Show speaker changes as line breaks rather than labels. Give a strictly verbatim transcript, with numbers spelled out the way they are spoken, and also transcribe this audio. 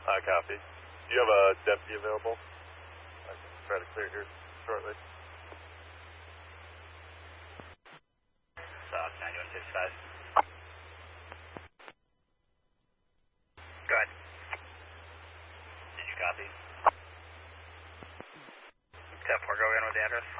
I copy. Do you have a deputy available? I can try to clear here shortly.
South ninety-one fifty-five. Go ahead. Did you copy? ten four, go in with the address.